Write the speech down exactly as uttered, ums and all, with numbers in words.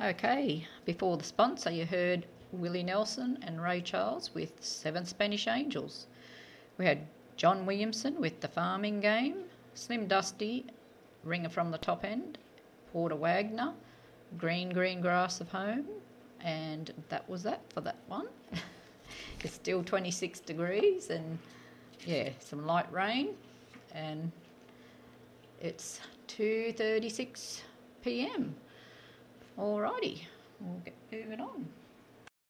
Okay, before the sponsor, you heard Willie Nelson and Ray Charles with Seven Spanish Angels. We had John Williamson with The Farming Game, Slim Dusty, Ringer from the Top End, Porter Wagner, Green Green Grass of Home, and that was that for that one. It's still twenty-six degrees and, yeah, some light rain, and it's two thirty-six p m. Alrighty, we'll get moving on.